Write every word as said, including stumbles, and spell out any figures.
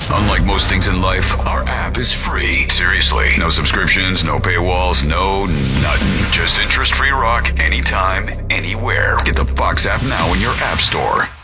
Unlike most things in life, our app is free. Seriously. No subscriptions, no paywalls, no nothing. Just interest-free rock anytime, anywhere. Get the Fox app now in your app store.